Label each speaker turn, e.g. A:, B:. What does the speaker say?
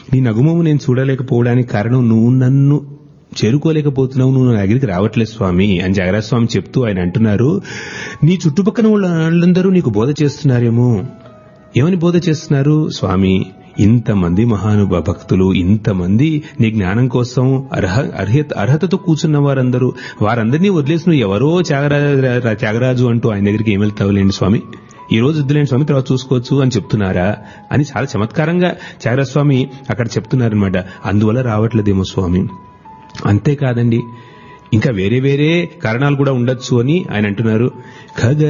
A: నీ నగుమము నేను చూడలేకపోవడానికి కారణం నువ్వు నన్ను చేరుకోలేకపోతున్నావు, నువ్వు నా దగ్గరికి రావట్లేదు స్వామి అని త్యాగరాజ స్వామి చెప్తూ ఆయన అంటున్నారు, నీ చుట్టుపక్కల వాళ్ళందరూ నీకు బోధ చేస్తున్నారేమో. ఏమని బోధ చేస్తున్నారు? స్వామి, ఇంతమంది మహానుభావ భక్తులు, ఇంతమంది నీ జ్ఞానం కోసం అర్హతతో కూర్చున్న వారందరినీ వదిలేసి నువ్వు ఎవరో త్యాగరాజు అంటూ ఆయన దగ్గరికి ఏం వెళ్తావులేండి స్వామి, ఈ రోజు వద్దులేండి స్వామి, తర్వాత చూసుకోవచ్చు అని చెప్తున్నారా అని చాలా చమత్కారంగా త్యాగరాజ స్వామి అక్కడ చెప్తున్నారనమాట. అందువల్ల రావట్లేదేమో స్వామి. అంతేకాదండి, ఇంకా వేరే వేరే కారణాలు కూడా ఉండొచ్చు అని ఆయన అంటున్నారు.